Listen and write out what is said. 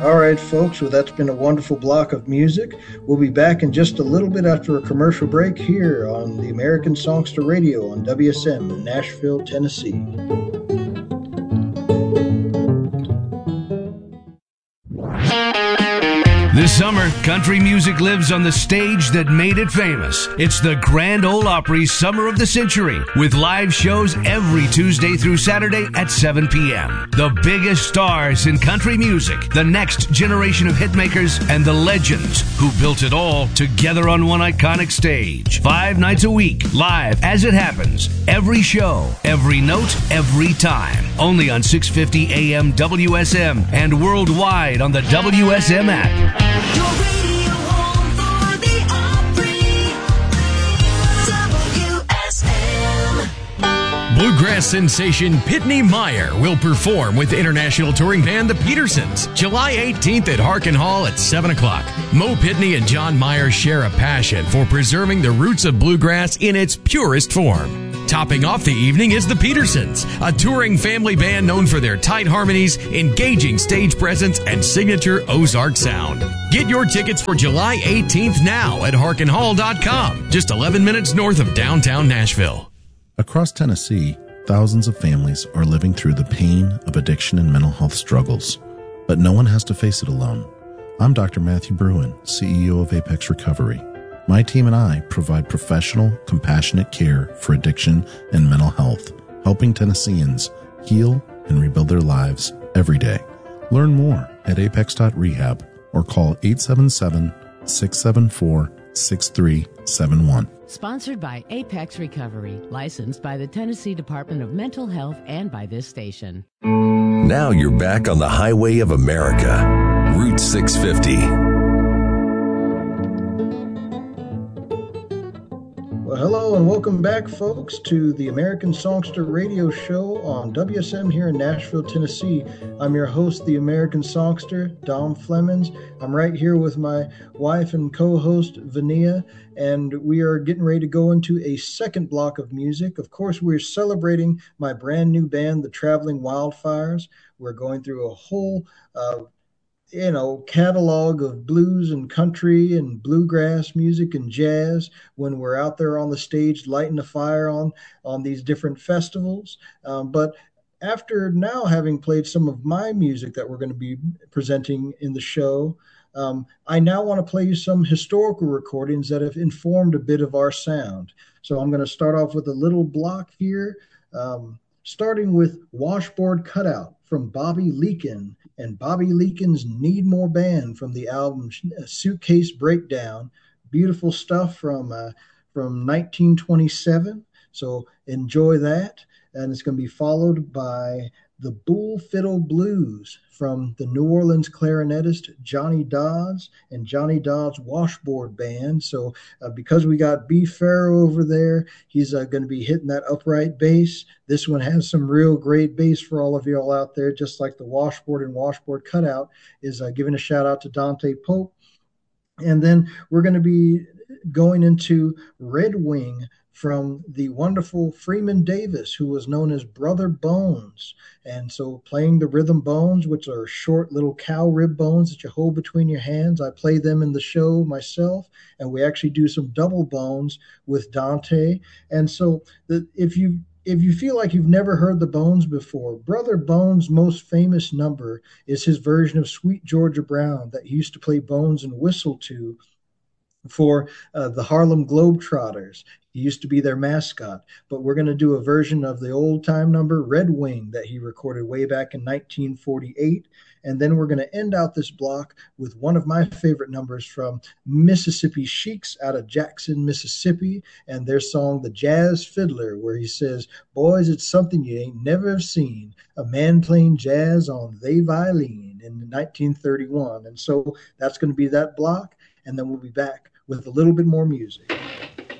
All right, folks. Well, that's been a wonderful block of music. We'll be back in just a little bit after a commercial break here on the American Songster Radio on WSM in Nashville, Tennessee. This summer, country music lives on the stage that made it famous. It's the Grand Ole Opry's Summer of the Century, with live shows every Tuesday through Saturday at 7 p.m. The biggest stars in country music, the next generation of hitmakers, and the legends who built it all together on one iconic stage. 5 nights a week, live as it happens. Every show, every note, every time. Only on 650 AM WSM and worldwide on the WSM app. Your radio home for the Opry, WSM. Bluegrass sensation Pitney Meyer will perform with international touring band The Petersons July 18th at Harkin Hall at 7 o'clock. Mo Pitney and John Meyer share a passion for preserving the roots of bluegrass in its purest form. Topping off the evening is The Petersons, a touring family band known for their tight harmonies, engaging stage presence, and signature Ozark sound. Get your tickets for July 18th now at harkinhall.com, just 11 minutes north of downtown Nashville. Across Tennessee, thousands of families are living through the pain of addiction and mental health struggles, but no one has to face it alone. I'm Dr. Matthew Bruin, CEO of Apex Recovery. My team and I provide professional, compassionate care for addiction and mental health, helping Tennesseans heal and rebuild their lives every day. Learn more at apex.rehab or call 877-674-6371. Sponsored by Apex Recovery, licensed by the Tennessee Department of Mental Health and by this station. Now you're back on the highway of America, Route 650. Well, hello and welcome back, folks, to the American Songster Radio Show on WSM here in Nashville, Tennessee. I'm your host, the American Songster, Dom Flemings. I'm right here with my wife and co-host, Vania, and we are getting ready to go into a second block of music. Of course, we're celebrating my brand new band, the Traveling Wildfires. We're going through a whole catalog of blues and country and bluegrass music and jazz when we're out there on the stage lighting a fire on these different festivals. But after now having played some of my music that we're going to be presenting in the show, I now want to play you some historical recordings that have informed a bit of our sound. So I'm going to start off with a little block here, starting with Washboard Cutout from Bobby Leakin and Bobby Leakin's Need More Band from the album Suitcase Breakdown. Beautiful stuff from 1927. So enjoy that. And it's going to be followed by the Bull Fiddle Blues from the New Orleans clarinetist Johnny Dodds and Johnny Dodds Washboard Band. So because we got B. Farrow over there, he's going to be hitting that upright bass. This one has some real great bass for all of y'all out there, just like the Washboard and Washboard Cutout is giving a shout out to Dante Pope. And then we're going to be going into Red Wing from the wonderful Freeman Davis, who was known as Brother Bones. And so playing the rhythm bones, which are short little cow rib bones that you hold between your hands. I play them in the show myself, and we actually do some double bones with Dante. And so if you feel like you've never heard the Bones before, Brother Bones' most famous number is his version of Sweet Georgia Brown that he used to play bones and whistle to for the Harlem Globetrotters. He used to be their mascot, but we're going to do a version of the old time number Red Wing that he recorded way back in 1948. And then we're going to end out this block with one of my favorite numbers from Mississippi Sheiks out of Jackson, Mississippi, and their song, The Jazz Fiddler, where he says, "Boys, it's something you ain't never have seen, a man playing jazz on they violin," in 1931. And so that's going to be that block, and then we'll be back with a little bit more music.